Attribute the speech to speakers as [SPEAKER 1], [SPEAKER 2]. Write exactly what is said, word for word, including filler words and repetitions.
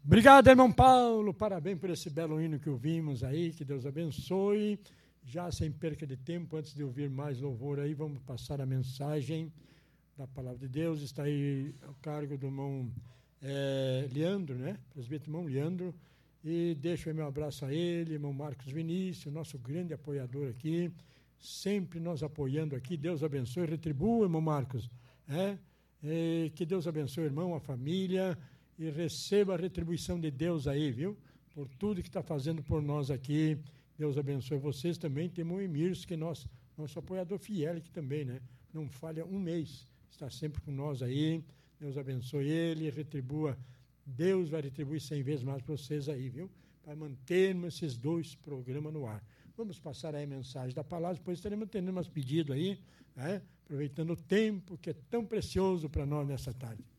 [SPEAKER 1] Obrigado, irmão Paulo, parabéns por esse belo hino que ouvimos aí, que Deus abençoe. Já sem perca de tempo, antes de ouvir mais louvor aí, vamos passar a mensagem da Palavra de Deus. Está aí ao cargo do irmão é, Leandro, né? Presbítero irmão Leandro. E deixo aí meu abraço a ele, irmão Marcos Vinícius, nosso grande apoiador aqui, sempre nos apoiando aqui. Deus abençoe, retribua, irmão Marcos. É? E que Deus abençoe, irmão, a família, e receba a retribuição de Deus aí, viu? Por tudo que está fazendo por nós aqui. Deus abençoe vocês também. Tem o irmão Emirson, que é nosso, nosso apoiador fiel aqui também, né? Não falha um mês, está sempre com nós aí. Deus abençoe ele, retribua. Deus vai retribuir cem vezes mais para vocês aí, viu? Para mantermos esses dois programas no ar. Vamos passar aí a mensagem da palavra, depois estaremos tendo umas pedidos aí, né? Aproveitando o tempo que é tão precioso para nós nessa tarde.